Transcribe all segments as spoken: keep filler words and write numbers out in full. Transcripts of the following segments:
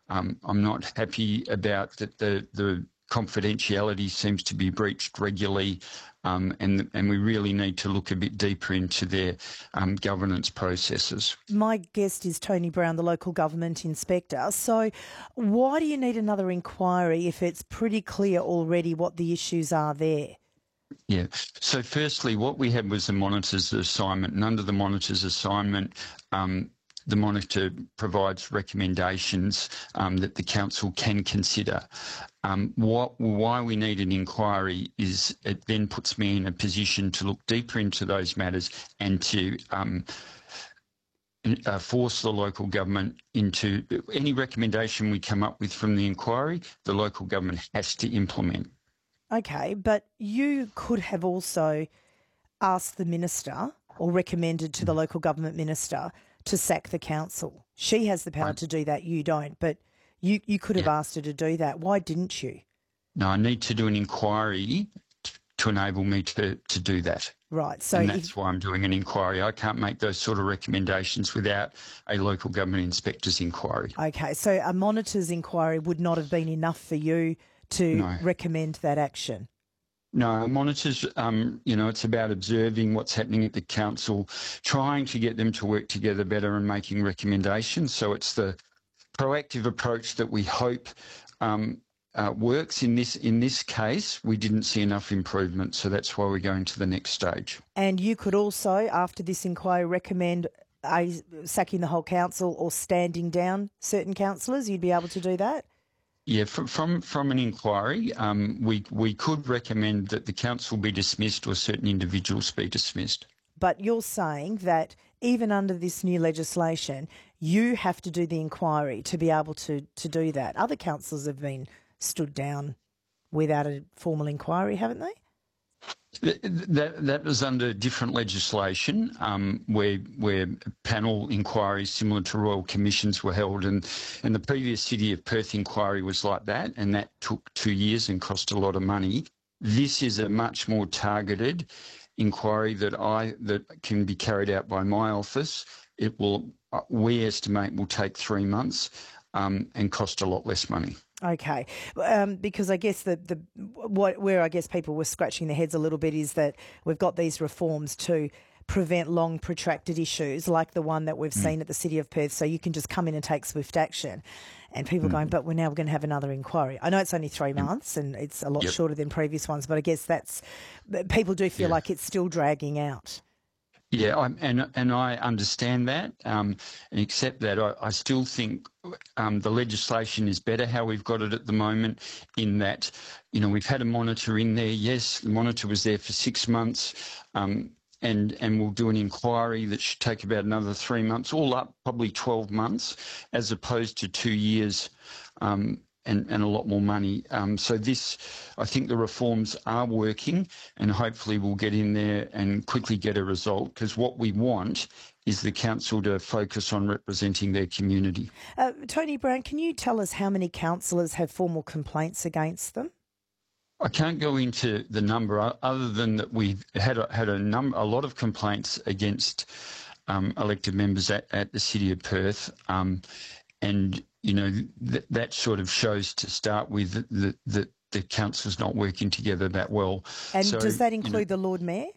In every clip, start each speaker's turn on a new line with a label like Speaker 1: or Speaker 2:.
Speaker 1: Um, I'm not happy about that the, the confidentiality seems to be breached regularly, um, and and we really need to look a bit deeper into their um, governance processes.
Speaker 2: My guest is Tony Brown, the local government inspector. So why do you need another inquiry if it's pretty clear already what the issues are there?
Speaker 1: Yeah. So firstly, what we had was the monitor's assignment, and under the monitor's assignment, um, the monitor provides recommendations um, that the council can consider. Um, what, why we need an inquiry is it then puts me in a position to look deeper into those matters and to um, uh, force the local government into any recommendation we come up with from the inquiry, the local government has to implement.
Speaker 2: Okay, but you could have also asked the minister or recommended to the local government minister to sack the council. She has the power
Speaker 1: Right.
Speaker 2: to do that, you don't, but you, you could have
Speaker 1: Yeah.
Speaker 2: asked her to do that. Why didn't you?
Speaker 1: No, I need to do an inquiry t- to enable me to, to do that.
Speaker 2: Right, so
Speaker 1: And
Speaker 2: if,
Speaker 1: that's why I'm doing an inquiry. I can't make those sort of recommendations without a local government inspector's inquiry.
Speaker 2: okay, so a monitor's inquiry would not have been enough for you to
Speaker 1: No.
Speaker 2: recommend that action.
Speaker 1: No, monitors, um, you know, it's about observing what's happening at the council, trying to get them to work together better and making recommendations. So it's the proactive approach that we hope um, uh, works. In this in this case, we didn't see enough improvement, so that's why we're going to the next stage.
Speaker 2: And you could also, after this inquiry, recommend a, sacking the whole council or standing down certain councillors. You'd be able to do that?
Speaker 1: Yeah, from from, from an inquiry, um, we we could recommend that the council be dismissed or certain individuals be dismissed.
Speaker 2: But you're saying that even under this new legislation, you have to do the inquiry to be able to, to do that. Other councils have been stood down without a formal inquiry, haven't they?
Speaker 1: Th- That that was under different legislation, um, where where panel inquiries similar to royal commissions were held, and and the previous City of Perth inquiry was like that, and that took two years and cost a lot of money. This is a much more targeted inquiry that I that can be carried out by my office. It will, uh, we estimate, will take three months um, and cost a lot less money.
Speaker 2: Okay, um, because I guess the the what where I guess people were scratching their heads a little bit is that we've got these reforms to prevent long protracted issues like the one that we've mm. seen at the City of Perth. So you can just come in and take swift action, and people mm. going, but we're now going to have another inquiry. I know it's only three months and it's a lot yep. shorter than previous ones, but I guess that's people do feel yeah. like it's still dragging out.
Speaker 1: Yeah, I'm, and and I understand that um, and accept that. I, I still think um, the legislation is better how we've got it at the moment, in that, you know, we've had a monitor in there. Yes, the monitor was there for six months um, and, and we'll do an inquiry that should take about another three months, all up probably twelve months, as opposed to two years um, and, and a lot more money. Um, so this, I think the reforms are working, and hopefully we'll get in there and quickly get a result, because what we want is the council to focus on representing their community.
Speaker 2: Uh, Tony Brown, can you tell us how many councillors have formal complaints against them?
Speaker 1: I can't go into the number, other than that we've had a, had a number, a lot of complaints against um, elected members at, at the City of Perth, um, and you know th- that sort of shows, to start with, that the, the, the council's not working together that well.
Speaker 2: And
Speaker 1: so,
Speaker 2: does that include
Speaker 1: you know,
Speaker 2: the Lord Mayor?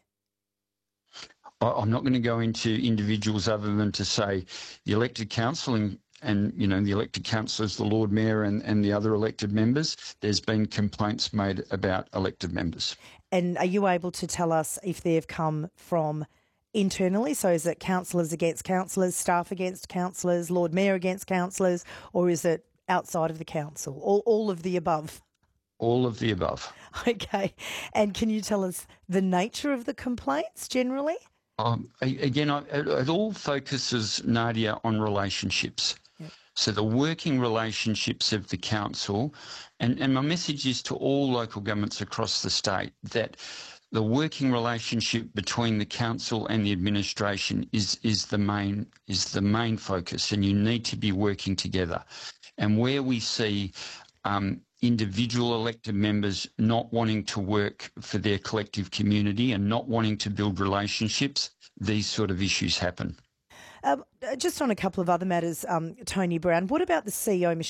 Speaker 1: I, I'm not going to go into individuals other than to say the elected council and. And, you know, the elected councillors, the Lord Mayor and, and the other elected members, there's been complaints made about elected members.
Speaker 2: And are you able to tell us if they've come from internally? So is it councillors against councillors, staff against councillors, Lord Mayor against councillors, or is it outside of the council? All, all of the above?
Speaker 1: All of the above.
Speaker 2: Okay. And can you tell us the nature of the complaints generally?
Speaker 1: Um, again, I, it, it all focuses, Nadia, on relationships. Yep. So the working relationships of the council, and, and my message is to all local governments across the state, that the working relationship between the council and the administration is, is the main is the main focus, and you need to be working together. And where we see um, individual elected members not wanting to work for their collective community and not wanting to build relationships, these sort of issues happen.
Speaker 2: Um, just on a couple of other matters, um, Tony Brown, what about the C E O, Michelle